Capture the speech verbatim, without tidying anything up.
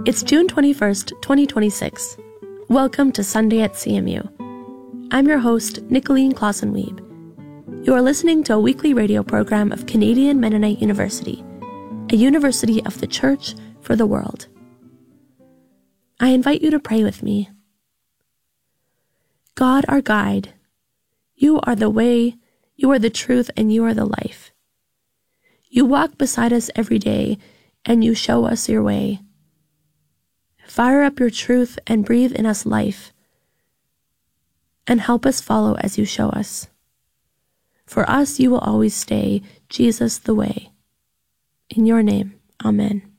It's June twenty-first, twenty twenty-six. Welcome to Sunday at C M U. I'm your host, Nicolene Clausen-Weeb. You are listening to a weekly radio program of Canadian Mennonite University, a university of the Church for the world. I invite you to pray with me. God, our guide, you are the way, you are the truth, and you are the life. You walk beside us every day, and you show us your way. Fire up your truth and breathe in us life, and help us follow as you show us. For us, you will always stay, Jesus the way. In your name, amen.